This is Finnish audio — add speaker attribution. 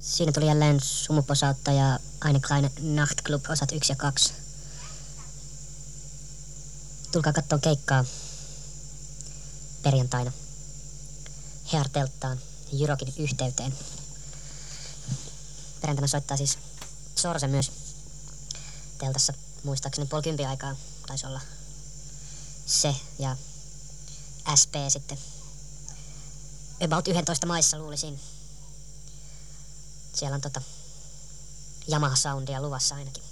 Speaker 1: Siinä tuli jälleen Sumuposautta ja Eine kleine Nachtclub osat 1 ja 2. Tulkaa kattoo keikkaa perjantaina Heartelttaan Jyrokin yhteyteen. Perjantaina soittaa siis Sorse myös teltassa, muistaakseni 9:30 aikaa taisi olla se ja SP sitten. About 11 maissa luulisin. Siellä on Yamaha Soundia luvassa ainakin.